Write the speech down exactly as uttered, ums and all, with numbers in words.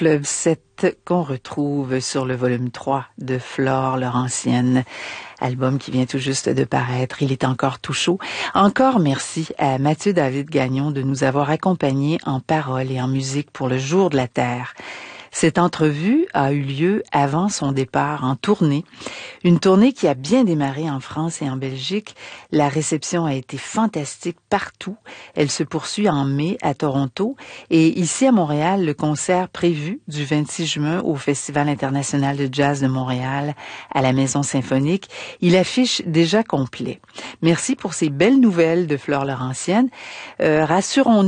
Fleuve sept qu'on retrouve sur le volume trois de Flore Laurentienne, album qui vient tout juste de paraître. Il est encore tout chaud. Encore merci à Mathieu David Gagnon de nous avoir accompagnés en paroles et en musique pour le Jour de la Terre. Cette entrevue a eu lieu avant son départ en tournée. Une tournée qui a bien démarré en France et en Belgique. La réception a été fantastique partout. Elle se poursuit en mai à Toronto. Et ici à Montréal, le concert prévu du vingt-six juin au Festival international de jazz de Montréal à la Maison symphonique, il affiche déjà complet. Merci pour ces belles nouvelles de Flore Laurentienne. Euh, rassurons-nous